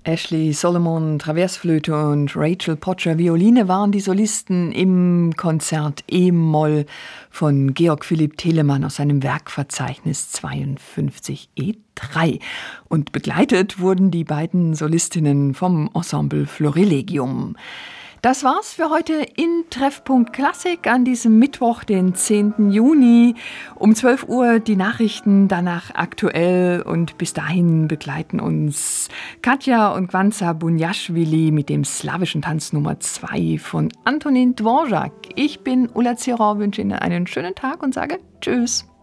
Ashley Solomon Traversflöte und Rachel Potcher Violine waren die Solisten im Konzert E-Moll von Georg Philipp Telemann aus seinem Werkverzeichnis 52 E3. Und begleitet wurden die beiden Solistinnen vom Ensemble Florilegium. Das war's für heute in Treffpunkt Klassik an diesem Mittwoch, den 10. Juni. Um 12 Uhr die Nachrichten, danach aktuell, und bis dahin begleiten uns Katja und Gwanza Bunjaschwili mit dem slawischen Tanz Nummer 2 von Antonin Dvorak. Ich bin Ulla Zierer, wünsche Ihnen einen schönen Tag und sage Tschüss.